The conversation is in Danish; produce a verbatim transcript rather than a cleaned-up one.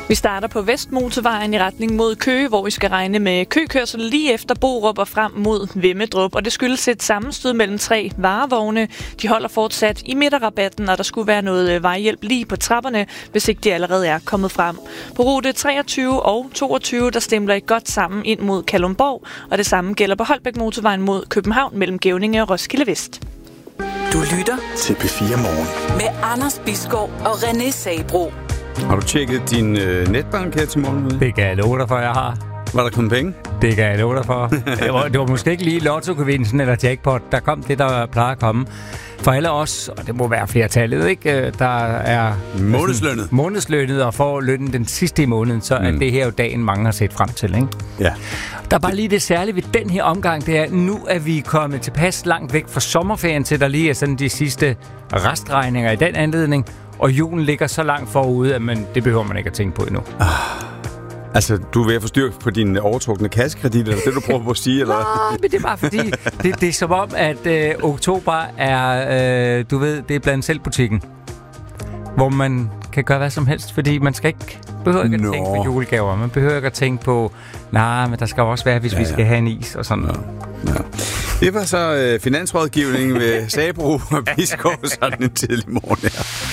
Vi starter på Vestmotorvejen i retning mod Køge, hvor vi skal regne med køkørsel lige efter Borup og frem mod Vemmedrup. Og det skyldes et sammenstød mellem tre varevogne. De holder fortsat i midterrabatten, og der skulle være noget vejhjælp lige på trapperne, hvis ikke de allerede er kommet frem. På rute treogtyve og toogtyve, der stemler I godt sammen ind mod Kalundborg, og det samme gælder på Holbæk-motorvejen mod København mellem Gevninge og Roskilde Vest. Du lytter til P fire Morgen med Anders Bisgaard og René Sabro. Har du tjekket din øh, netbank her til morgen? Det kan jeg love dig for, jeg har. Var der kommet penge? Det kan jeg love dig for. det, var, det var måske ikke lige lotto-gevinsten eller jackpot. Der kom det, der plejer at komme. For alle os, og det må være flertallet, ikke? Der er månedslønnet. Månedslønnet og får lønnen den sidste i måneden, så mm. er det her jo dagen, mange har set frem til, ikke? Ja. Der er bare lige det særlige ved den her omgang, det er, nu er vi kommet tilpas langt væk fra sommerferien, til der lige er sådan de sidste restregninger i den anledning, og julen ligger så langt forude, at man, det behøver man ikke at tænke på endnu. Ah. Altså, du er ved at få styr på din overtrukne kassekredit, eller det, du prøver på at sige, eller hvad? Men det er bare fordi, det, det er som om, at øh, oktober er, øh, du ved, det er blandt selv butikken, hvor man kan gøre hvad som helst, fordi man skal ikke, behøver ikke at tænke på julegaver. Man behøver ikke at tænke på, nej, men der skal også være, hvis ja, ja. vi skal have en is og sådan noget. Ja. Ja. Det var så øh, finansrådgivningen ved Sabro og Bisgaard sådan en tidlig morgen her.